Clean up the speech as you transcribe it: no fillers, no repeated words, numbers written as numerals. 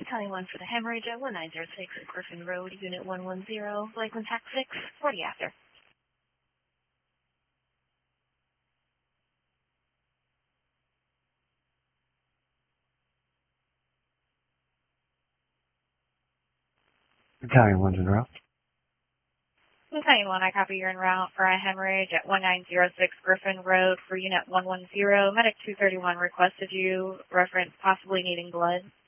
Battalion 1 for the hemorrhage at 1906 Griffin Road, Unit 110, Lakeland TAC 6, 40 after. Battalion 1's en route. Battalion 1, I copy you're en route for a hemorrhage at 1906 Griffin Road for Unit 110. Medic 231 requested you, reference possibly needing blood.